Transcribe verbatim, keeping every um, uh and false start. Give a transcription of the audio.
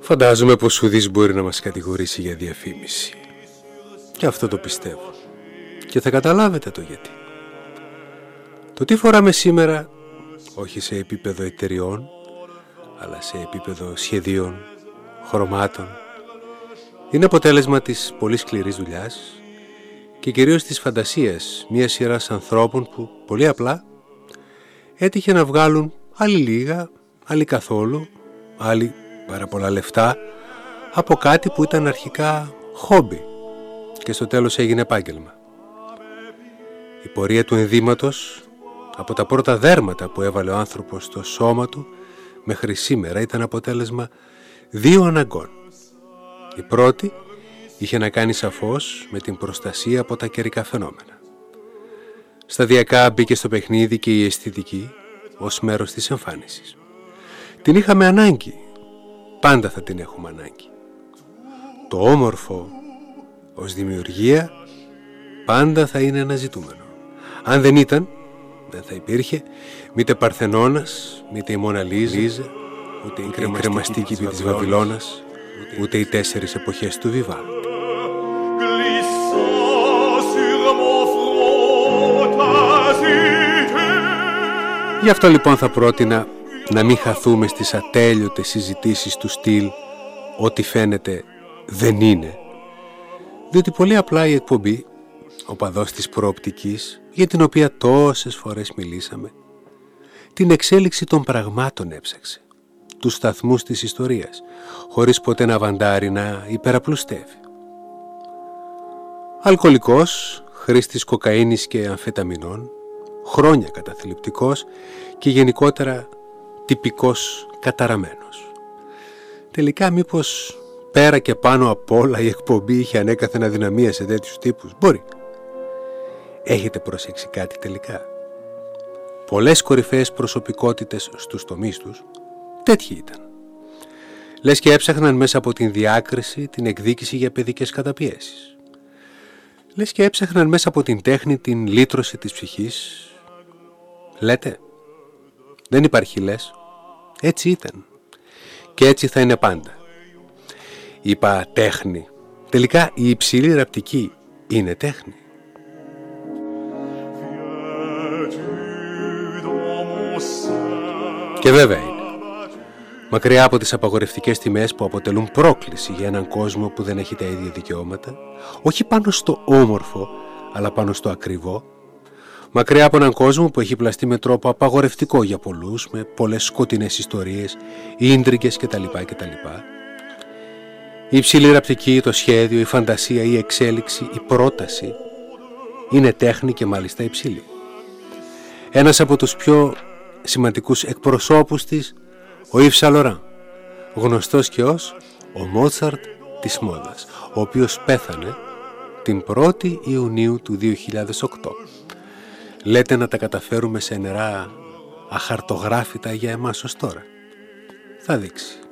Φαντάζομαι πως ουδής μπορεί να μας κατηγορήσει για διαφήμιση. Και αυτό το πιστεύω. Και θα καταλάβετε το γιατί. Το τι φοράμε σήμερα, όχι σε επίπεδο εταιριών, αλλά σε επίπεδο σχεδίων, χρωμάτων, είναι αποτέλεσμα της πολύ σκληρής δουλειάς και κυρίως της φαντασίας μιας σειράς ανθρώπων που πολύ απλά έτυχε να βγάλουν άλλοι λίγα, άλλοι καθόλου, άλλοι πάρα πολλά λεφτά από κάτι που ήταν αρχικά χόμπι και στο τέλος έγινε επάγγελμα. Η πορεία του ενδύματος από τα πρώτα δέρματα που έβαλε ο άνθρωπος στο σώμα του μέχρι σήμερα ήταν αποτέλεσμα δύο αναγκών. Η πρώτη είχε να κάνει σαφώς με την προστασία από τα καιρικά φαινόμενα. Σταδιακά μπήκε στο παιχνίδι και η αισθητική ως μέρος της εμφάνισης. Την είχαμε ανάγκη, πάντα θα την έχουμε ανάγκη. Το όμορφο ως δημιουργία πάντα θα είναι ένα ζητούμενο. Αν δεν ήταν, δεν θα υπήρχε μήτε Παρθενώνας, μήτε η Μόνα Λίζα, ούτε η κρεμαστή κήπη της Βαβυλώνας, ούτε οι τέσσερις εποχές του Βιβάλ. Γι' αυτό λοιπόν θα πρότεινα να μην χαθούμε στις ατέλειωτες συζητήσεις του στυλ «Ό,τι φαίνεται δεν είναι», διότι πολύ απλά η εκπομπή, ο παδός της προοπτικής, για την οποία τόσες φορές μιλήσαμε, την εξέλιξη των πραγμάτων έψαξε, τους σταθμούς της ιστορίας, χωρίς ποτέ να βαντάρει να υπεραπλουστεύει. Αλκοολικός, χρήστης κοκαίνης και αμφεταμινών, χρόνια καταθλιπτικός και γενικότερα τυπικός καταραμένος. Τελικά μήπως πέρα και πάνω απ' όλα η εκπομπή είχε ανέκαθεν αδυναμία σε τέτοιους τύπους? Μπορεί. Έχετε προσέξει κάτι τελικά? Πολλές κορυφαίες προσωπικότητες στους τομείς τους τέτοιοι ήταν. Λες και έψαχναν μέσα από την διάκριση την εκδίκηση για παιδικές καταπιέσεις. Λες και έψαχναν μέσα από την τέχνη την λύτρωση της ψυχής. Λέτε? Δεν υπάρχει λες. Έτσι ήταν. Και έτσι θα είναι πάντα. Είπα τέχνη. Τελικά η υψηλή ραπτική είναι τέχνη. Και βέβαια είναι. Μακριά από τις απαγορευτικές τιμές που αποτελούν πρόκληση για έναν κόσμο που δεν έχει τα ίδια δικαιώματα, όχι πάνω στο όμορφο, αλλά πάνω στο ακριβό, μακριά από έναν κόσμο που έχει πλαστεί με τρόπο απαγορευτικό για πολλούς, με πολλές σκοτεινές ιστορίες, ίντριγκες κτλ. κτλ. Η υψηλή ραπτική, το σχέδιο, η φαντασία, η εξέλιξη, η πρόταση είναι τέχνη και μάλιστα υψηλή. Ένας από τους πιο σημαντικούς εκπροσώπους της, ο Ιβ Σαν Λοράν, γνωστός και ως ο Μότσαρτ της μόδας, ο οποίος πέθανε την πρώτη Ιουνίου του δύο χιλιάδες οκτώ. Λέτε να τα καταφέρουμε σε νερά αχαρτογράφητα για εμάς ως τώρα? Θα δείξει.